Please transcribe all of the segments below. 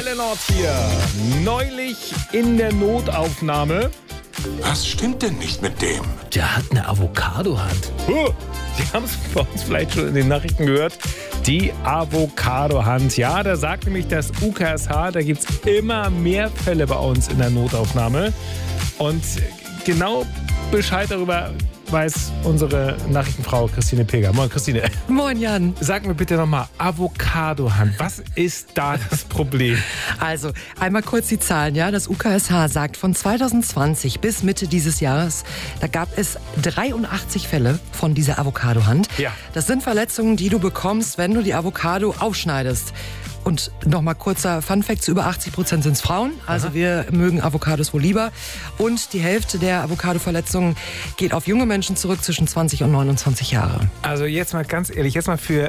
Welle Nord hier. Neulich in der Notaufnahme. Was stimmt denn nicht mit dem? Der hat eine Avocado-Hand. Sie haben es bei uns vielleicht schon in den Nachrichten gehört. Die Avocado-Hand. Ja, da sagt nämlich das UKSH, da gibt es immer mehr Fälle bei uns in der Notaufnahme. Und genau Bescheid darüber weiß unsere Nachrichtenfrau Christine Peger. Moin, Christine. Moin, Jan. Sag mir bitte nochmal, Avocado-Hand, was ist da das Problem? Also, einmal kurz die Zahlen, ja. Das UKSH sagt, von 2020 bis Mitte dieses Jahres, da gab es 83 Fälle von dieser Avocado-Hand. Ja. Das sind Verletzungen, die du bekommst, wenn du die Avocado aufschneidest. Und nochmal kurzer Funfact, zu über 80% sind es Frauen. Also wir mögen Avocados wohl lieber. Und die Hälfte der Avocado-Verletzungen geht auf junge Menschen zurück zwischen 20 und 29 Jahre. Also jetzt mal ganz ehrlich, jetzt mal für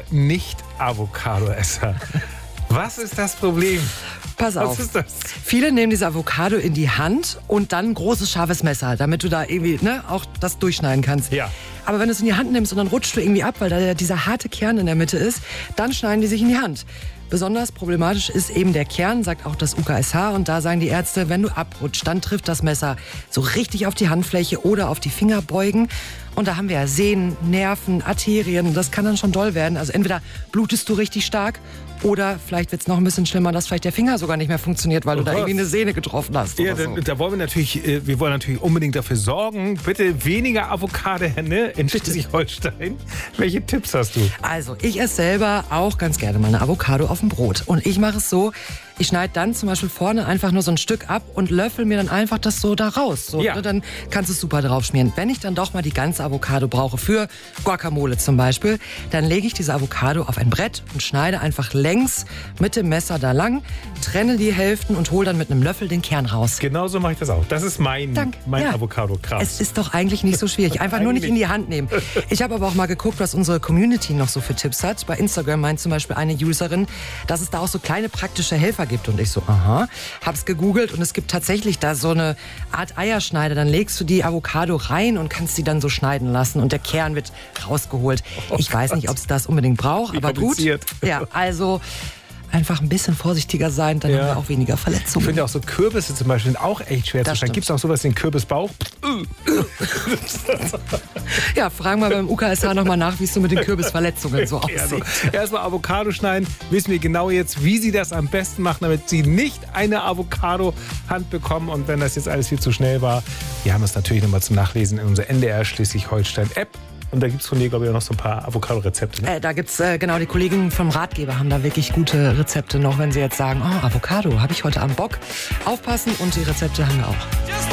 Nicht-Avocado-Esser. Was ist das Problem? Pass auf. Was ist das? Viele nehmen diese Avocado in die Hand und dann ein großes, scharfes Messer, damit du da irgendwie auch das durchschneiden kannst. Ja. Aber wenn du es in die Hand nimmst und dann rutscht du irgendwie ab, weil da ja dieser harte Kern in der Mitte ist, dann schneiden die sich in die Hand. Besonders problematisch ist eben der Kern, sagt auch das UKSH. Und da sagen die Ärzte, wenn du abrutscht, dann trifft das Messer so richtig auf die Handfläche oder auf die Fingerbeugen. Und da haben wir ja Sehnen, Nerven, Arterien. Das kann dann schon doll werden. Also entweder blutest du richtig stark oder vielleicht wird es noch ein bisschen schlimmer, dass vielleicht der Finger sogar nicht mehr funktioniert, weil du da irgendwie eine Sehne getroffen hast. Ja, oder so. da wollen wir wollen natürlich unbedingt dafür sorgen, bitte weniger Avocado-Hände in Schleswig-Holstein. Welche Tipps hast du? Also, ich esse selber auch ganz gerne mal eine Avocado auf dem Brot. Und ich mache es so, ich schneide dann zum Beispiel vorne einfach nur so ein Stück ab und löffel mir dann einfach das so da raus. So, Ja. Dann kannst du es super drauf schmieren. Wenn ich dann doch mal die ganze Avocado brauche, für Guacamole zum Beispiel, dann lege ich diese Avocado auf ein Brett und schneide einfach längs mit dem Messer da lang, trenne die Hälften und hole dann mit einem Löffel den Kern raus. Genauso mache ich das auch. Das ist mein Ja. Avocado. Krass. Es ist doch eigentlich nicht so schwierig. Einfach nur nicht in die Hand nehmen. Ich habe aber auch mal geguckt, was unsere Community noch so für Tipps hat. Bei Instagram meint zum Beispiel eine Userin, dass es da auch so kleine praktische Helfer gibt. Und ich so, hab's gegoogelt und es gibt tatsächlich da so eine Art Eierschneider. Dann legst du die Avocado rein und kannst sie dann so schneiden lassen und der Kern wird rausgeholt. Ich weiß nicht, ob es das unbedingt braucht, Wie aber gut. kompliziert. Ja, also einfach ein bisschen vorsichtiger sein, dann haben wir auch weniger Ich Verletzungen. finde auch so Kürbisse zum Beispiel sind auch echt schwer zu schneiden. stimmt. Gibt es auch sowas, den Kürbisbauch? Ja, fragen wir beim UKSH nochmal nach, wie es so mit den Kürbisverletzungen so aussieht. Also, erstmal Avocado schneiden. Wissen wir genau jetzt, wie Sie das am besten machen, damit Sie nicht eine Avocado-Hand bekommen. Und wenn das jetzt alles viel zu schnell war, wir haben es natürlich nochmal zum Nachlesen in unserer NDR Schleswig-Holstein-App. Und da gibt es von dir, glaube ich, auch noch so ein paar Avocado-Rezepte. Ne? Da gibt's genau, die Kolleginnen vom Ratgeber haben da wirklich gute Rezepte noch, wenn sie jetzt sagen, Avocado, habe ich heute Abend Bock. Aufpassen und die Rezepte haben wir auch.